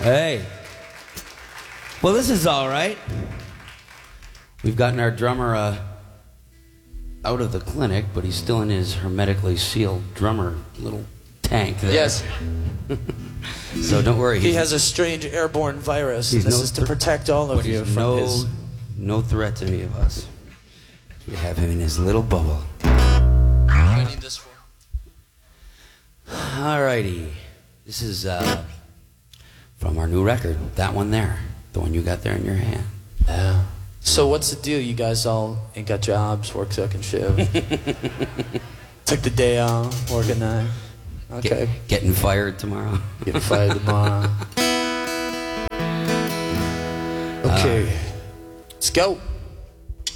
Hey. Well, this is all right. We've gotten our drummer out of the clinic, but he's still in his hermetically sealed drummer little tank there. Yes. So don't worry. He has a strange airborne virus. This is to protect all of you from his... No threat to any of us. We have him in his little bubble. I need this for. Alrighty. This is from our new record. That one there. The one you got there in your hand. Yeah. So what's the deal? You guys all ain't got jobs, work second shift. Took the day off, working night. Okay. Getting fired tomorrow. Getting fired tomorrow. Okay. Let's go.